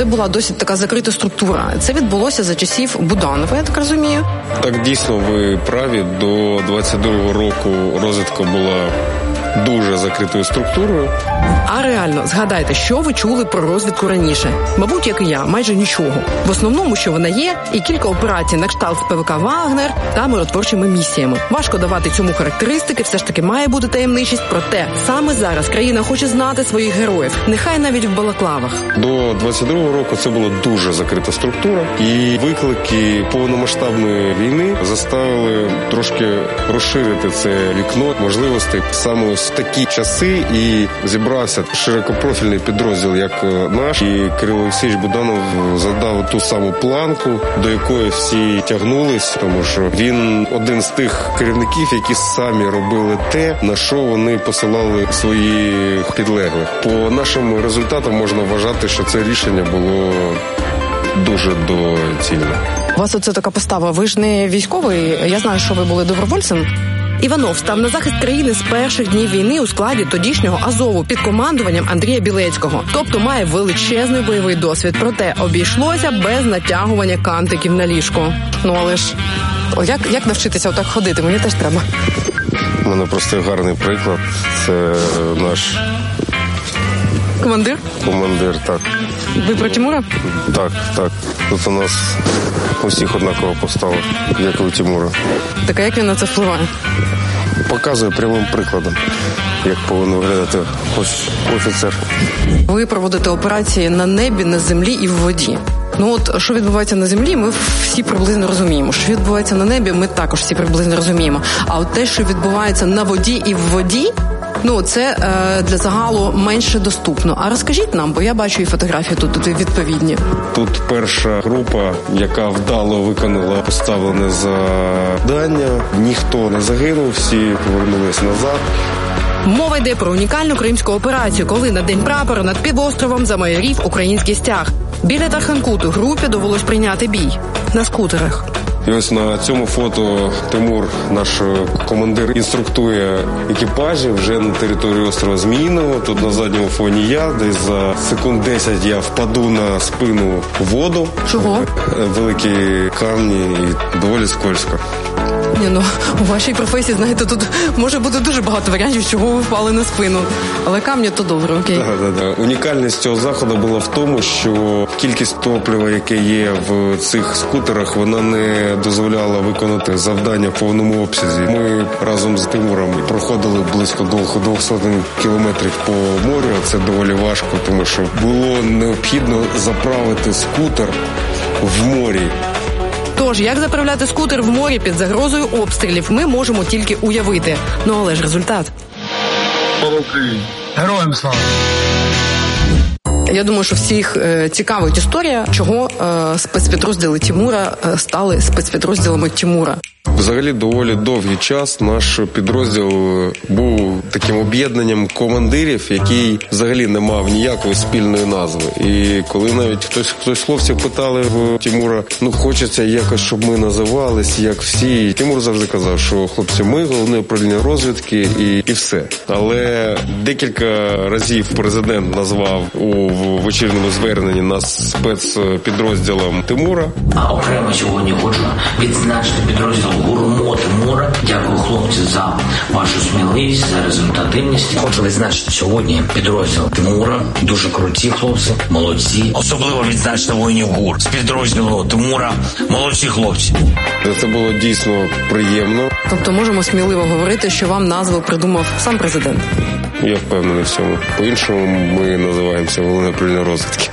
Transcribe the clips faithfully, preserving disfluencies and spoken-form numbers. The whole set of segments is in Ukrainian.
це була досить така закрита структура. Це відбулося за часів Буданова, я так розумію. Так, дійсно, ви праві. До двадцять другого року розвідка була дуже закритою структурою. А реально, згадайте, що ви чули про розвідку раніше? Мабуть, як і я, майже нічого. В основному, що вона є, і кілька операцій на кшталт з ПВК «Вагнер» та миротворчими місіями. Важко давати цьому характеристики, все ж таки має бути таємничість. Проте, саме зараз країна хоче знати своїх героїв, нехай навіть в балаклавах. До двадцять другого року це була дуже закрита структура, і виклики повномасштабної війни заставили трошки розширити це вікно можливостей саме в такі часи, і зібрався широкопрофільний підрозділ, як наш, і Кирило Олексійович Буданов задав ту саму планку, до якої всі тягнулись, тому що він один з тих керівників, які самі робили те, на що вони посилали своїх підлеглих. По нашим результатам можна вважати, що це рішення було дуже доцільне. У вас оце така постава. Ви ж не військовий, я знаю, що ви були добровольцем. Іванов став на захист країни з перших днів війни у складі тодішнього Азову під командуванням Андрія Білецького. Тобто має величезний бойовий досвід. Проте обійшлося без натягування кантиків на ліжко. Ну але ж, о, як, як навчитися отак ходити? Мені теж треба. У мене просто гарний приклад. Це наш... Командир? Командир, так. Ви про Тимура? Так, так. Тут у нас усіх однаково постава, як і у Тимура. Так а як він на це впливає? Показує прямим прикладом, як повинен виглядати офіцер. Ви проводите операції на небі, на землі і в воді. Ну от, що відбувається на землі, ми всі приблизно розуміємо. Що відбувається на небі, ми також всі приблизно розуміємо. А от те, що відбувається на воді і в воді, ну, це е, для загалу менше доступно. А розкажіть нам, бо я бачу і фотографії тут, тут відповідні. Тут перша група, яка вдало виконала поставлене завдання. Ніхто не загинув, всі повернулись назад. Мова йде про унікальну кримську операцію, коли на День прапора над півостровом замайорів український стяг. Біля Тарханкуту групі довелось прийняти бій на скутерах. І ось на цьому фото Тимур, наш командир, інструктує екіпажі вже на території острова Зміїного. Тут на задньому фоні я, десь за секунд десять я впаду на спину в воду. Чого? Великі камні і доволі скользко. Ні, ну, у вашій професії, знаєте, тут може бути дуже багато варіантів, чого ви впали на спину. Але камні то добре, окей. Так, так, так. Унікальність цього заходу була в тому, що кількість топлива, яке є в цих скутерах, вона не дозволяла виконати завдання в повному обсязі. Ми разом з Тимуром проходили близько двохсот кілометрів по морю. Це доволі важко, тому що було необхідно заправити скутер в морі. Тож, як заправляти скутер в морі під загрозою обстрілів, ми можемо тільки уявити. Ну, але ж результат. Слава Україні! Героям слава! Я думаю, що всіх е, цікавить історія, чого е, спецпідрозділи Тимура е, стали спецпідрозділами Тимура. Взагалі, доволі довгий час наш підрозділ був таким об'єднанням командирів, який взагалі не мав ніякої спільної назви. І коли навіть хтось, хтось хлопців питали в Тимура, ну хочеться якось, щоб ми називались, як всі. Тимур завжди казав, що хлопці, ми головне управління розвідки і, і все. Але декілька разів президент назвав у вечірньому зверненні нас спецпідрозділом Тимура. А окремо сьогодні хочу відзначити підрозділ ГУРМО Тимура. Дякую, хлопці, за вашу сміливість, за результативність. Хочу відзначити сьогодні підрозділ Тимура. Дуже круті хлопці, молодці. Особливо відзначити воїнів ГУР з підрозділу Тимура. Молодці хлопці. Це було дійсно приємно. Тобто можемо сміливо говорити, що вам назву придумав сам президент? Я впевнений в цьому. По-іншому ми називаємося головне управління розвідки.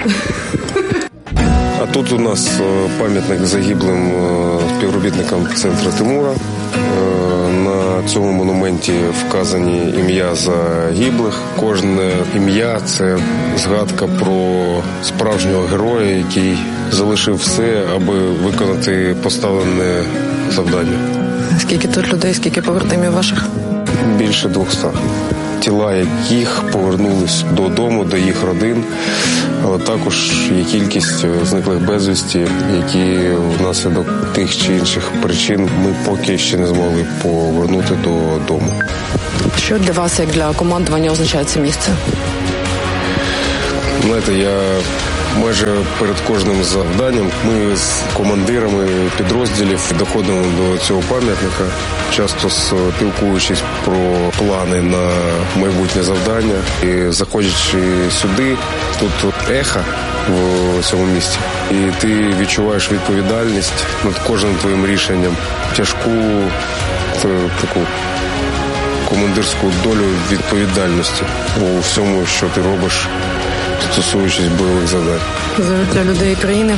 А тут у нас пам'ятник загиблим співробітникам центру Тимура. На цьому монументі вказані ім'я загиблих. Кожне ім'я – це згадка про справжнього героя, який залишив все, аби виконати поставлене завдання. Скільки тут людей, скільки побратимів ваших? Більше двохсот. Тіла яких повернулись додому, до їх родин, але також є кількість зниклих безвісті, які внаслідок тих чи інших причин ми поки ще не змогли повернути додому. Що для вас, як для командування, означає це місце? Знаєте, я майже перед кожним завданням ми з командирами підрозділів доходимо до цього пам'ятника, часто спілкуючись про плани на майбутнє завдання. І заходячи сюди, тут ехо в цьому місті. І ти відчуваєш відповідальність над кожним твоїм рішенням, тяжку таку командирську долю відповідальності у всьому, що ти робиш, стосуючись бойових завдань. За життя людей країни.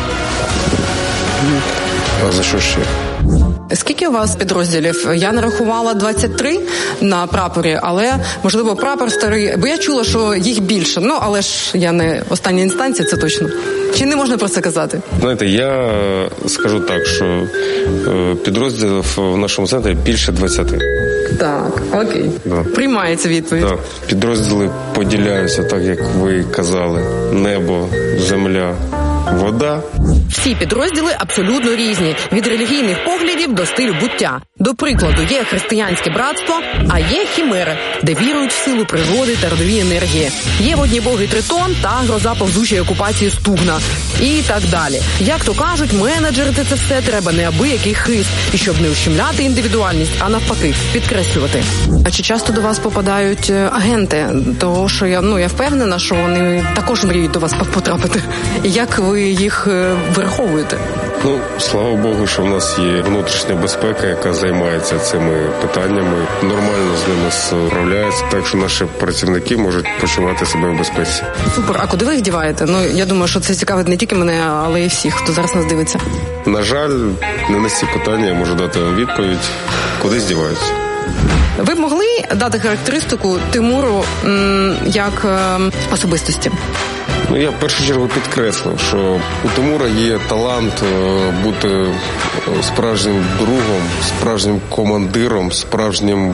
А за що ще? Скільки у вас підрозділів? Я нарахувала двадцять три на прапорі, але, можливо, прапор старий, бо я чула, що їх більше. Ну, але ж я не остання інстанція, це точно. Чи не можна про це казати? Знаєте, я скажу так, що підрозділів в нашому центрі більше двадцяти. Так, окей. Да. Приймається відповідь. Так. Підрозділи поділяються, так як ви казали, небо, земля, вода. Всі підрозділи абсолютно різні, від релігійних поглядів до стилю буття. До прикладу, є християнське братство, а є хімери, де вірують в силу природи та родові енергії. Є водні боги Тритон та гроза повзучої окупації Стугна. І так далі. Як то кажуть, менеджерити це все треба неабиякий хист. І щоб не ущемляти індивідуальність, а навпаки, підкреслювати. А чи часто до вас попадають агенти? Того, що я, ну, я впевнена, що вони також мріють до вас потрапити. І як ви їх враховуєте? Ну, слава Богу, що в нас є внутрішня безпека, яка займається цими питаннями, нормально з ними справляється, так що наші працівники можуть почувати себе в безпеці. Супер. А куди ви їх діваєте? Ну, я думаю, що це цікавить не тільки мене, але й всіх, хто зараз нас дивиться. На жаль, не на ці питання я можу дати вам відповідь, куди здіваються. Ви б могли дати характеристику Тимуру м, як е, особистості? Ну, я в першу чергу підкреслив, що у Тимура є талант бути справжнім другом, справжнім командиром, справжнім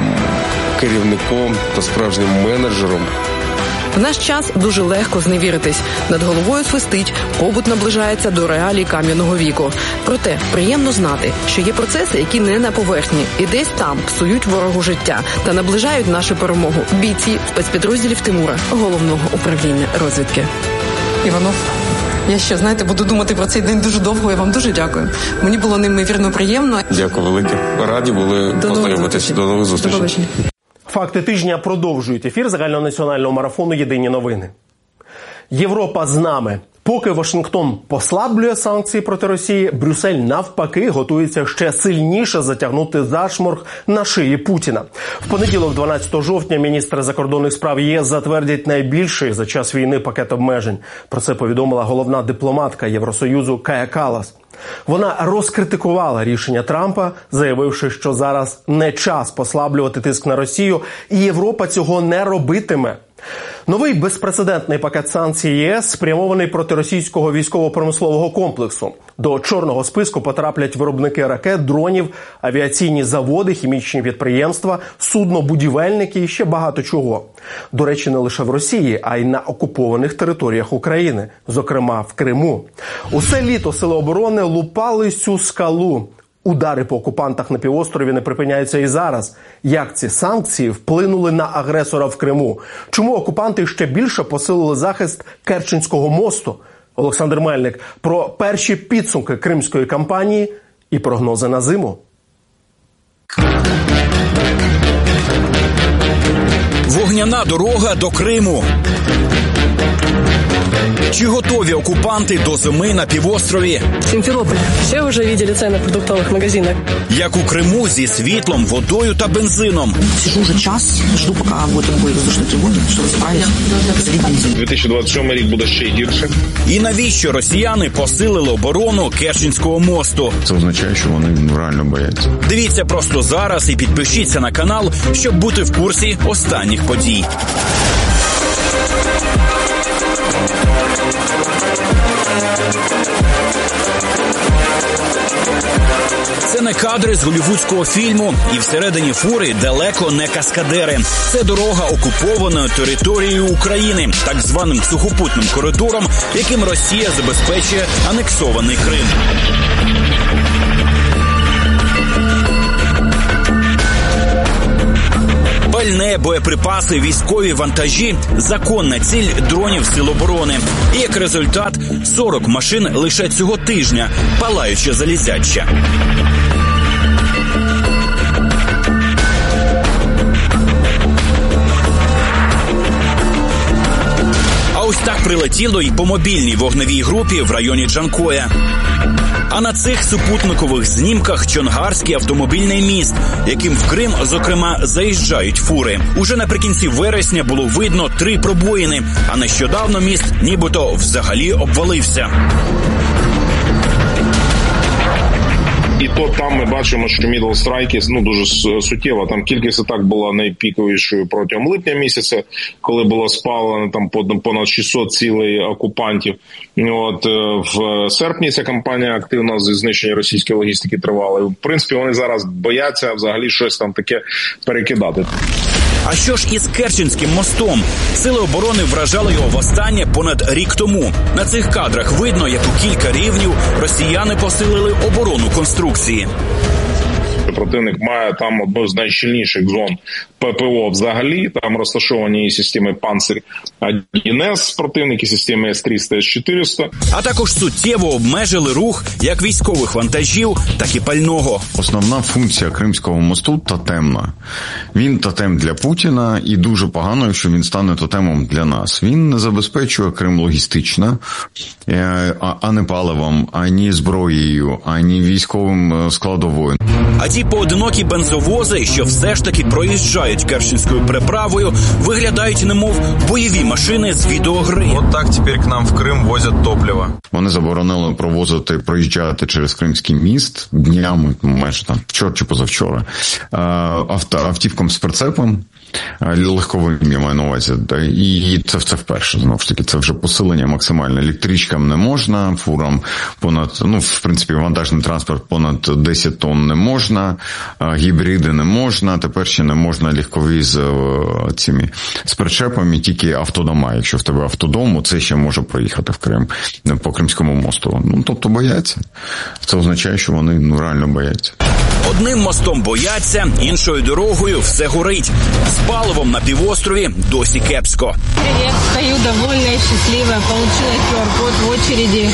керівником та справжнім менеджером. В наш час дуже легко зневіритись. Над головою свистить, побут наближається до реалій кам'яного віку. Проте приємно знати, що є процеси, які не на поверхні, і десь там псують ворогу життя та наближають нашу перемогу. Бійці спецпідрозділів Тимура, головного управління розвідки. Іванов, я ще, знаєте, буду думати про цей день дуже довго. Я вам дуже дякую. Мені було неймовірно приємно. Дякую велике. Раді були познайомитися. До нових зустрічей. Факти тижня продовжують ефір загальнонаціонального марафону «Єдині новини». Європа з нами. Поки Вашингтон послаблює санкції проти Росії, Брюссель навпаки готується ще сильніше затягнути зашморг на шиї Путіна. В понеділок, дванадцятого жовтня, міністри закордонних справ ЄС затвердять найбільший за час війни пакет обмежень. Про це повідомила головна дипломатка Євросоюзу Кая Каллас. Вона розкритикувала рішення Трампа, заявивши, що зараз не час послаблювати тиск на Росію, і Європа цього не робитиме. Новий безпрецедентний пакет санкцій ЄС спрямований проти російського військово-промислового комплексу. До чорного списку потраплять виробники ракет, дронів, авіаційні заводи, хімічні підприємства, суднобудівельники і ще багато чого. До речі, не лише в Росії, а й на окупованих територіях України, зокрема в Криму. Усе літо сили оборони лупали цю скалу. Удари по окупантах на півострові не припиняються і зараз. Як ці санкції вплинули на агресора в Криму? Чому окупанти ще більше посилили захист Керченського мосту? Олександр Мельник про перші підсумки кримської кампанії і прогнози на зиму. Вогняна дорога до Криму. Чи готові окупанти до зими на півострові? Симферополь. Все вже бачили ціни в продуктових магазинах. Як у Криму зі світлом, водою та бензином. Сижу вже час, жду, поки буде бой воздушної тривоги, щоб справити, залити бензин. дві тисячі двадцять сьомий рік буде ще гірше. І навіщо росіяни посилили оборону Керченського мосту? Це означає, що вони реально бояться. Дивіться просто зараз і підпишіться на канал, щоб бути в курсі останніх подій. Це не кадри з голлівудського фільму, і всередині фури далеко не каскадери. Це дорога окупованої територією України, так званим сухопутним коридором, яким Росія забезпечує анексований Крим. Пальне, боєприпаси, військові вантажі – законна ціль дронів Сил оборони. І як результат – сорок машин лише цього тижня, палаюче залізяча. А ось так прилетіло й по мобільній вогневій групі в районі Джанкоя. А на цих супутникових знімках Чонгарський автомобільний міст, яким в Крим, зокрема, заїжджають фури. Уже наприкінці вересня було видно три пробоїни, а нещодавно міст нібито взагалі обвалився. І то там ми бачимо, що мідл страйки, ну, дуже суттєво. Там кількість атак була найпіковішою протягом липня місяця, коли було спалено там понад шістсот цілей окупантів. От в серпні ця кампанія активно зі знищення російської логістики тривала. І, в принципі, вони зараз бояться взагалі щось там таке перекидати. А що ж із Керченським мостом? Сили оборони вражали його востаннє понад рік тому. На цих кадрах видно, як у кілька рівнів росіяни посилили оборону конструкції. Противник має там одну з найщільніших зон ППО взагалі. Там розташовані і системи «Панцирь один ес» противники, системи С триста, С чотириста. А також суттєво обмежили рух як військових вантажів, так і пального. Основна функція Кримського мосту – тотемна. Він тотем для Путіна, і дуже погано, якщо він стане тотемом для нас. Він не забезпечує Крим логістично, а не паливом, ані зброєю, ані військовим складовою. А ті поодинокі бензовози, що все ж таки проїжджають Керченською переправою, виглядають немов бойові машини з відеогри. От так тепер к нам в Крим возять топливо. Вони заборонили провозити, проїжджати через Кримський міст днями, майже там вчора чи позавчора, авто, автівкам з прицепом, легковим, я маю на увазі. І це, це вперше, знову ж таки, це вже посилення максимальне. Електричкам не можна, фурам понад, ну, в принципі, вантажний транспорт понад десять тонн не можна, гібриди не можна, тепер ще не можна легкові з цими, з причепами, тільки автодома. Якщо в тебе автодом, це ще може проїхати в Крим по Кримському мосту. Ну, тобто бояться. Це означає, що вони, ну, реально бояться. Одним мостом бояться, іншою дорогою все горить. З паливом на півострові досі кепсько. Привіт, стою довольна і щаслива. Получила ку ар-код в очереді.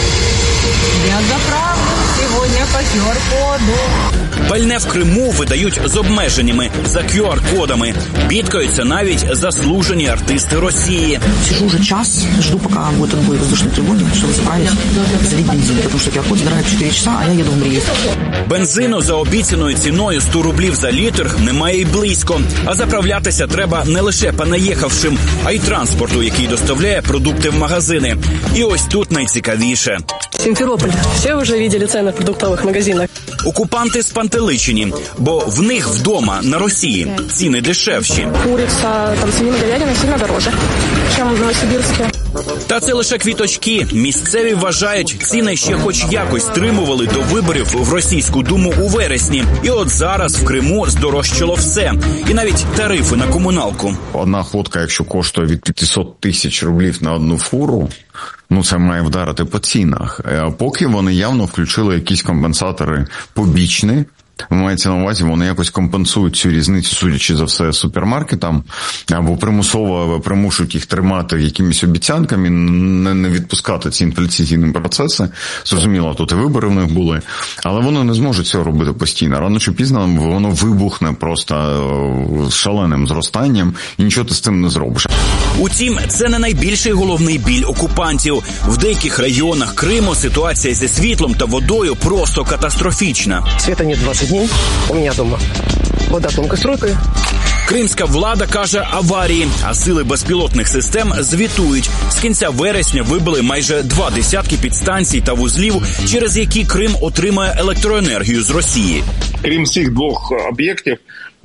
Я заправлю сьогодні по ку ар-коду. Пальне в Криму видають з обмеженнями, за ку ар-кодами. Бідкаються навіть заслужені артисти Росії. Сижу уже час, жду, пока будет отбой воздушной тревоги, чтобы заправить, залить бензин, потому что ку ар-код забирает чотири часа, а я еду в Мріїв. Бензину за обіцяною ціною сто рублів за літр немає й близько. А заправлятися треба не лише понаїхавшим, а й транспорту, який доставляє продукти в магазини. І ось тут найцікавіше. Симферополь. Все вже бачили ціни в продуктових магазинах. Окупанти спантеличені, бо в них вдома, на Росії, ціни дешевші. Куриця, там свинина, говядина сильно дороже, ніж в Новосибірську. Та це лише квіточки. Місцеві вважають, ціни ще хоч якось стримували до виборів в Російську Думу у вересні. І от зараз в Криму здорожчало все. І навіть тарифи на комуналку. Одна ходка, якщо коштує від п'ятсот тисяч рублів на одну фуру, ну це має вдарити по цінах. Поки вони явно включили якісь компенсатори побічні, мається на увазі, вони якось компенсують цю різницю, судячи за все, супермаркетам, або примусово примушують їх тримати якимись обіцянками, не, не відпускати ці інфляційні процеси. Зрозуміло, тут і вибори в них були, але вони не зможуть цього робити постійно. Рано чи пізно воно вибухне просто шаленим зростанням, і нічого ти з цим не зробиш. Утім, це не найбільший головний біль окупантів. В деяких районах Криму ситуація зі світлом та водою просто катастрофічна. Света нет двадцать дней, у меня дома вода тонкой струйкой. Кримська влада каже аварії, а сили безпілотних систем звітують. З кінця вересня вибили майже два десятки підстанцій та вузлів, через які Крим отримає електроенергію з Росії. Крім цих двох об'єктів,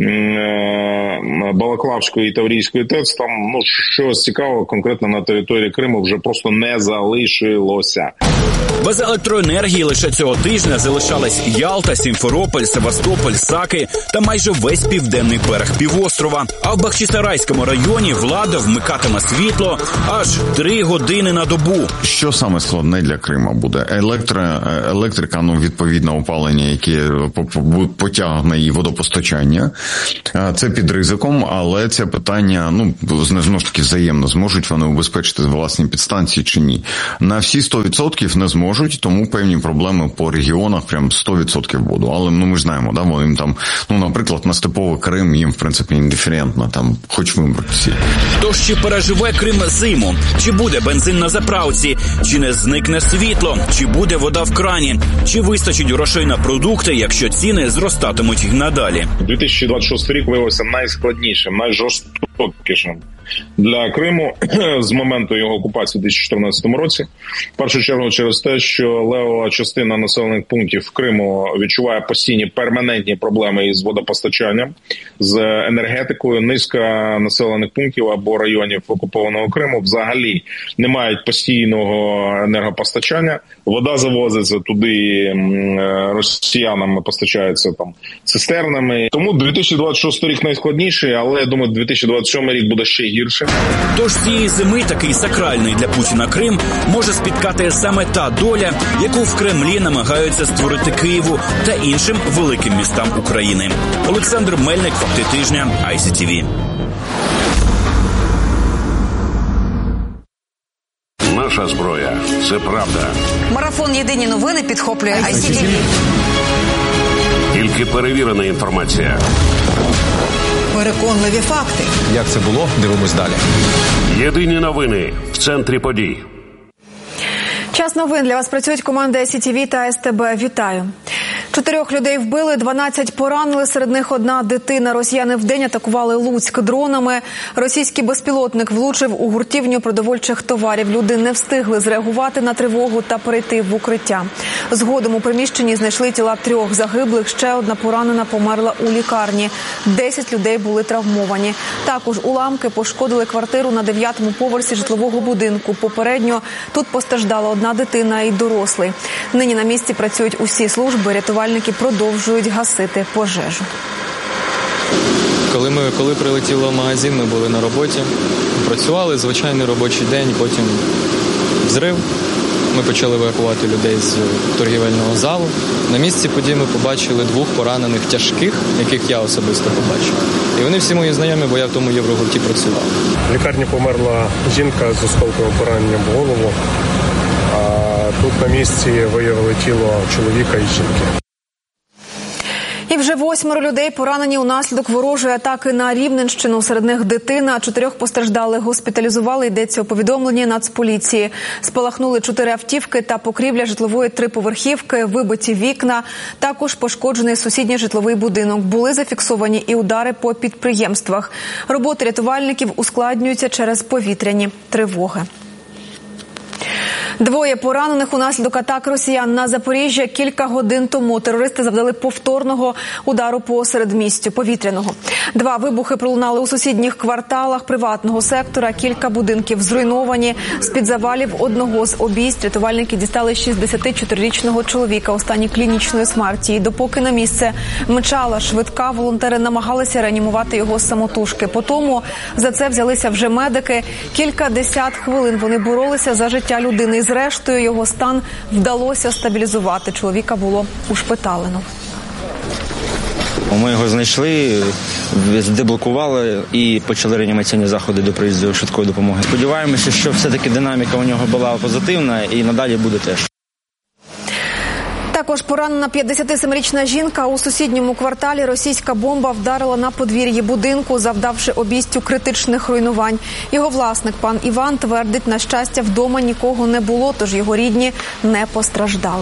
Балаклавської і Таврійської ТЕЦ, там, ну, щось цікавого конкретно на території Криму вже просто не залишилося. Без електроенергії лише цього тижня залишались Ялта, Сімферополь, Севастополь, Саки та майже весь південний берег півострова. А в Бахчисарайському районі влада вмикатиме світло аж три години на добу. Що саме складне для Криму буде? Електро, електрика, ну, відповідно, опалення, яке потягне і водопостачання. Це під ризиком, але це питання, ну, знову ж таки, взаємно. Зможуть вони убезпечити власні підстанції чи ні? На всі сто відсотків не зможуть, тому певні проблеми по регіонах прям сто відсотків будуть. Але, ну, ми ж знаємо, да, вони там, ну, наприклад, на степовий Крим їм, в принципі, індиферентно, там, хоч вибрати всі. Тож, чи переживе Крим зиму? Чи буде бензин на заправці? Чи не зникне світло? Чи буде вода в крані? Чи вистачить грошей на продукти, якщо ціни зростатимуть і надалі? дві тисячі двадцять шостий рік виявився найскладнішим, найжорстокішим для Криму з моменту його окупації у дві тисячі чотирнадцятому році. В першу чергу через те, що левова частина населених пунктів Криму відчуває постійні перманентні проблеми із водопостачанням, з енергетикою. Низка населених пунктів або районів окупованого Криму взагалі не мають постійного енергопостачання. Вода завозиться туди росіянам, постачається там цистернами. Тому дві тисячі двадцять шостий рік найскладніший, але я думаю, дві тисячі двадцять сьомий рік буде ще гірше. Тож цієї зими такий сакральний для Путіна Крим може спіткати саме та доля, яку в Кремлі намагаються створити Києву та іншим великим містам України. Олександр Мельник, факти тижня, ай сі ті ві. Наша зброя – це правда. Марафон «Єдині новини» підхоплює ай сі ті ві. Тільки перевірена інформація. Переконливі факти. Як це було? Дивимось далі. Єдині новини в центрі подій. Час новин. Для вас працюють команди ай сі ті ві та ес те бе. Вітаю. Чотирьох людей вбили, дванадцять поранили, серед них одна дитина. Росіяни вдень атакували Луцьк дронами. Російський безпілотник влучив у гуртівню продовольчих товарів. Люди не встигли зреагувати на тривогу та перейти в укриття. Згодом у приміщенні знайшли тіла трьох загиблих, ще одна поранена померла у лікарні. Десять людей були травмовані. Також уламки пошкодили квартиру на дев'ятому поверсі житлового будинку. Попередньо тут постраждала одна дитина і дорослий. Нині на місці працюють усі служби, рятувальники продовжують гасити пожежу. Коли ми коли прилетіло в магазин, ми були на роботі, працювали, звичайний робочий день, потім взрив. Ми почали евакувати людей з торгівельного залу. На місці подій ми побачили двох поранених тяжких, яких я особисто побачив. І вони всі мої знайомі, бо я в тому єврогурті працював. В лікарні померла жінка з осколковим пораненням в голову. А тут на місці виявили тіло чоловіка і жінки. І вже восьмеро людей поранені унаслідок ворожої атаки на Рівненщину. Серед них дитина, чотирьох постраждалих госпіталізували, йдеться у повідомленні Нацполіції. Спалахнули чотири автівки та покрівля житлової триповерхівки, вибиті вікна. Також пошкоджений сусідній житловий будинок. Були зафіксовані і удари по підприємствах. Роботи рятувальників ускладнюються через повітряні тривоги. Двоє поранених унаслідок атак росіян на Запоріжжя. Кілька годин тому терористи завдали повторного удару по середмістю повітряного. Два вибухи пролунали у сусідніх кварталах приватного сектора. Кілька будинків зруйновані. З-під завалів одного з обійсть рятувальники дістали шістдесятичотирирічного чоловіка у стані клінічної смерті. І допоки на місце мчала швидка, волонтери намагалися реанімувати його самотужки. Потому за це взялися вже медики. Кілька десят хвилин вони боролися за життя людини. Зрештою, його стан вдалося стабілізувати. Чоловіка було ушпиталено. Ми його знайшли, деблокували і почали реанімаційні заходи до приїзду швидкої допомоги. Сподіваємося, що все-таки динаміка у нього була позитивна і надалі буде теж. Також поранена п'ятдесятисемирічна жінка. У сусідньому кварталі російська бомба вдарила на подвір'ї будинку, завдавши обійстю критичних руйнувань. Його власник, пан Іван, твердить, на щастя, вдома нікого не було, тож його рідні не постраждали.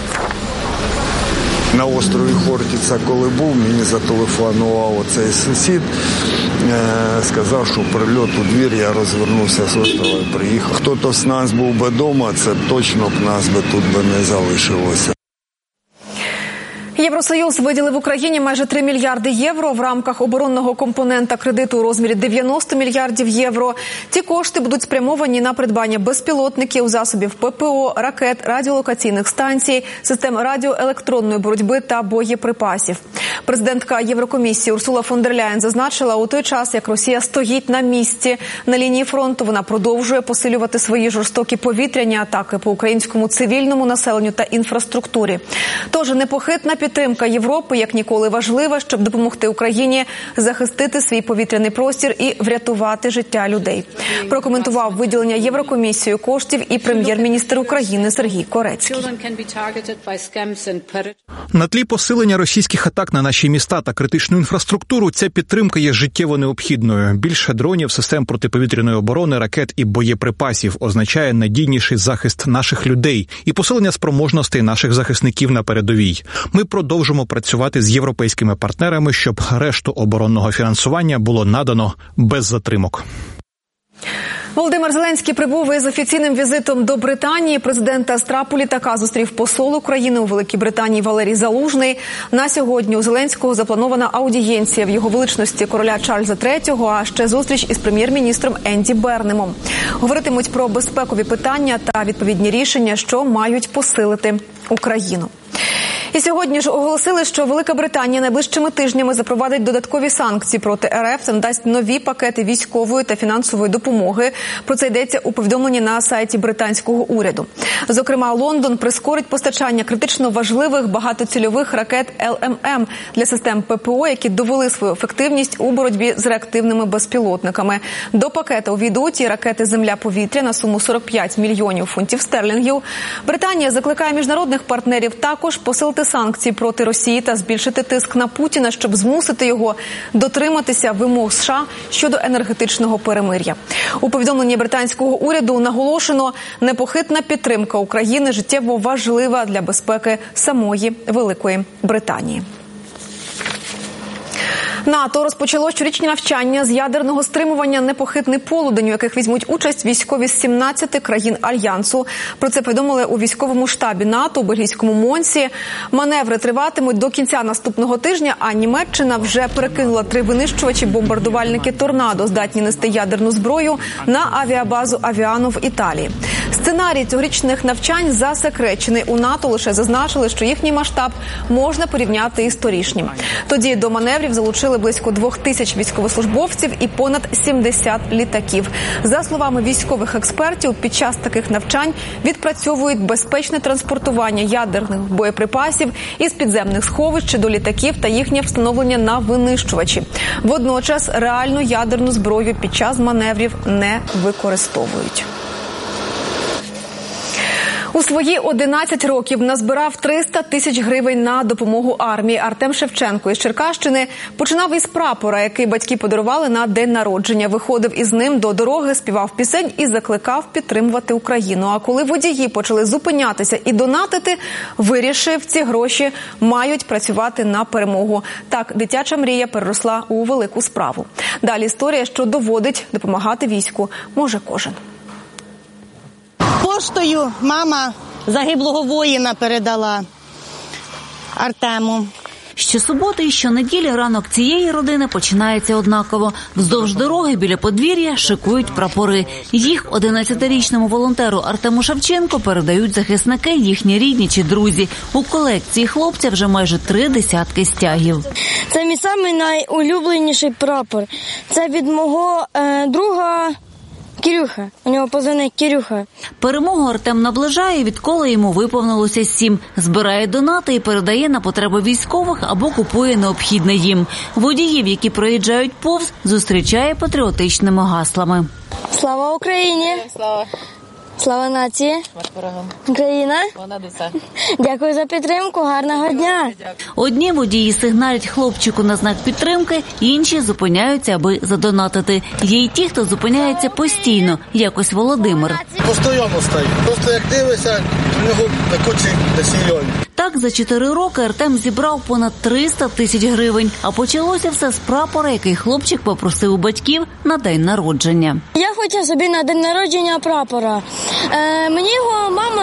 На острові Хортиця, коли був, мені зателефонував оцей сусід, сказав, що прильот у двір, я розвернувся з острова і приїхав. Хто-то з нас був би вдома, це точно б нас би тут би не залишилося. Євросоюз виділив Україні майже три мільярди євро в рамках оборонного компонента кредиту у розмірі дев'яносто мільярдів євро. Ці кошти будуть спрямовані на придбання безпілотників, засобів ППО, ракет, радіолокаційних станцій, систем радіоелектронної боротьби та боєприпасів. Президентка Єврокомісії Урсула фон дер Ляєн зазначила, у той час, як Росія стоїть на місці на лінії фронту, вона продовжує посилювати свої жорстокі повітряні атаки по українському цивільному населенню та інфраструктурі. Тож непохитна підтримка Європи як ніколи важлива, щоб допомогти Україні захистити свій повітряний простір і врятувати життя людей. Прокоментував виділення Єврокомісією коштів і прем'єр-міністр України Сергій Корецький. На тлі посилення російських атак на наші міста та критичну інфраструктуру ця підтримка є життєво необхідною. Більше дронів, систем протиповітряної оборони, ракет і боєприпасів означає надійніший захист наших людей і посилення спроможностей наших захисників на передовій. Ми продовжимо працювати з європейськими партнерами, щоб решту оборонного фінансування було надано без затримок. Володимир Зеленський прибув із офіційним візитом до Британії. Президента з трапу літака зустрів посол України у Великій Британії Валерій Залужний. На сьогодні у Зеленського запланована аудієнція в його величності короля Чарльза третього, а ще зустріч із прем'єр-міністром Енді Бернемом. Говоритимуть про безпекові питання та відповідні рішення, що мають посилити Україну. І сьогодні ж оголосили, що Велика Британія найближчими тижнями запровадить додаткові санкції проти РФ та надасть нові пакети військової та фінансової допомоги. Про це йдеться у повідомленні на сайті британського уряду. Зокрема, Лондон прискорить постачання критично важливих багатоцільових ракет Ел Ем Ем для систем ППО, які довели свою ефективність у боротьбі з реактивними безпілотниками. До пакету увійдуть і ракети «Земля-повітря» на суму сорок п'ять мільйонів фунтів стерлінгів. Британія закликає міжнародних партнерів також посилити санкції проти Росії та збільшити тиск на Путіна, щоб змусити його дотриматися вимог США щодо енергетичного перемир'я. У повідомленні британського уряду наголошено, непохитна підтримка України життєво важлива для безпеки самої Великої Британії. НАТО розпочало щорічні навчання з ядерного стримування «Непохитний полудень», у яких візьмуть участь військові з сімнадцяти країн Альянсу. Про це повідомили у військовому штабі НАТО у бельгійському Монсі. Маневри триватимуть до кінця наступного тижня, а Німеччина вже перекинула три винищувачі-бомбардувальники «Торнадо», здатні нести ядерну зброю, на авіабазу «Авіано» в Італії. Сценарій цьогорічних навчань засекречений. У НАТО лише зазначили, що їхній масштаб можна порівняти із торішнім. Тоді до маневрів залучили близько двох тисяч військовослужбовців і понад сімдесят літаків. За словами військових експертів, під час таких навчань відпрацьовують безпечне транспортування ядерних боєприпасів із підземних сховищ до літаків та їхнє встановлення на винищувачі. Водночас реальну ядерну зброю під час маневрів не використовують. У свої одинадцять років назбирав триста тисяч гривень на допомогу армії. Артем Шевченко із Черкащини починав із прапора, який батьки подарували на день народження. Виходив із ним до дороги, співав пісень і закликав підтримувати Україну. А коли водії почали зупинятися і донатити, вирішив, ці гроші мають працювати на перемогу. Так, дитяча мрія переросла у велику справу. Далі історія, що доводить, допомагати війську може кожен. Поштою мама загиблого воїна передала Артему. Щосуботи і щонеділі ранок цієї родини починається однаково. Вздовж дороги біля подвір'я шикують прапори. Їх одинадцятирічному волонтеру Артему Шевченко передають захисники, їхні рідні чи друзі. У колекції хлопця вже майже три десятки стягів. Це мій самий найулюбленіший прапор. Це від мого е, друга Кирюха. У нього позивний Кирюха. Перемогу Артем наближає, відколи йому виповнилося сім. Збирає донати і передає на потреби військових або купує необхідне їм. Водіїв, які проїжджають повз, зустрічає патріотичними гаслами. Слава Україні! Слава! Слава нації! Україна! Дякую за підтримку, гарного дня! Одні водії сигналять хлопчику на знак підтримки, інші зупиняються, аби задонатити. Є й ті, хто зупиняється постійно, якось Володимир. Постійно стоїть. Просто як дивишся, в нього на кучі десільйон. Так, за чотири роки Артем зібрав понад триста тисяч гривень. А почалося все з прапора, який хлопчик попросив у батьків на день народження. Я хотів собі на день народження прапора. Е, мені його мама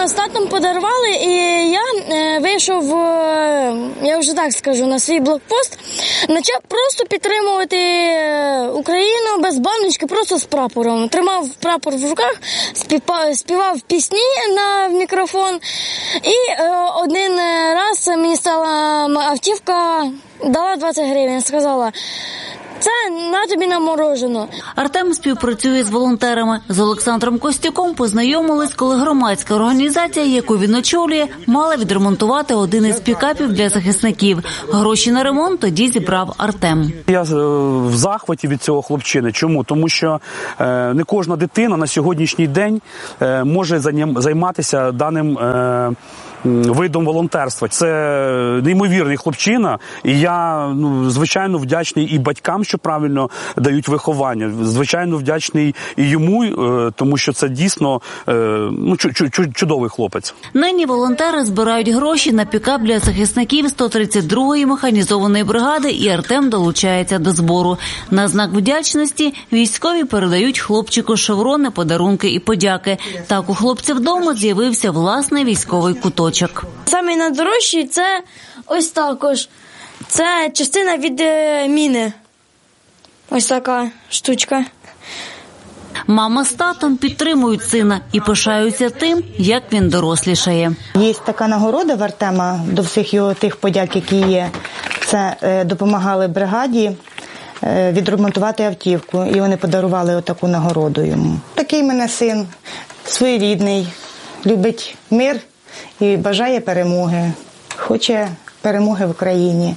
з татом подарували, і я е, вийшов, е, я вже так скажу, на свій блокпост, почав просто підтримувати Україну без баночки, просто з прапором. Тримав прапор в руках, співав, співав пісні на мікрофон, і е, один раз мені стала автівка, дала двадцять гривень, сказала: це на тобі на мороженое. Артем співпрацює з волонтерами. З Олександром Костюком познайомились, коли громадська організація, яку він очолює, мала відремонтувати один із пікапів для захисників. Гроші на ремонт тоді зібрав Артем. Я в захваті від цього хлопчини. Чому? Тому що не кожна дитина на сьогоднішній день може займатися даним видом волонтерства. Це неймовірний хлопчина, і я, ну, звичайно, вдячний і батькам, що правильно дають виховання. Звичайно, вдячний і йому, тому що це дійсно, ну, чудовий хлопець. Нині волонтери збирають гроші на пікап для захисників сто тридцять другої механізованої бригади, і Артем долучається до збору. На знак вдячності військові передають хлопчику шеврони, подарунки і подяки. Так у хлопця вдома з'явився власний військовий куточок. Самий найдорожчий – це ось також. Це частина від е, міни. Ось така штучка. Мама з татом підтримують сина і пишаються тим, як він дорослішає. Є така нагорода в Артема до всіх його тих подяк, які є. Це е, допомагали бригаді е, відремонтувати автівку, і вони подарували отаку нагороду йому. Такий мене син, своєрідний, любить мир і бажає перемоги, хоче перемоги в Україні.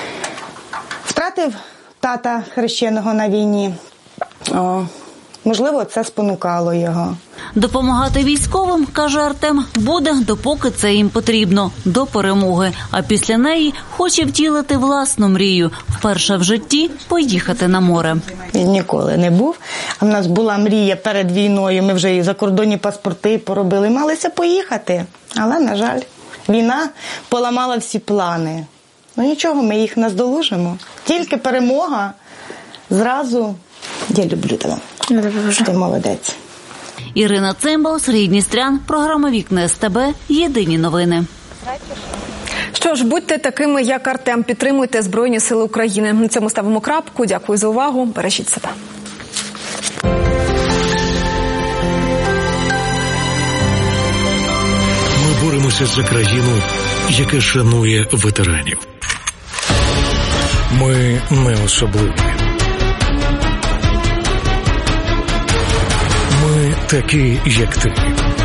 Втратив тата хрещеного на війні. О, можливо, це спонукало його. Допомагати військовим, каже Артем, буде, допоки це їм потрібно, до перемоги. А після неї хоче втілити власну мрію – вперше в житті поїхати на море. Він ніколи не був. А в нас була мрія перед війною, ми вже і закордонні паспорти поробили, малися поїхати. Але, на жаль, війна поламала всі плани. Ну нічого, ми їх наздолужимо. Тільки перемога зразу. Я люблю тебе. Ти молодець. Ірина Цимбал, Сергій Дністрян, програма «Вікна СТБ», єдині новини. Що ж, будьте такими, як Артем, підтримуйте Збройні Сили України. На цьому ставимо крапку. Дякую за увагу. Бережіть себе. Ми боремося за країну, яка шанує ветеранів. Ми не особливі. Ми такі, як ти.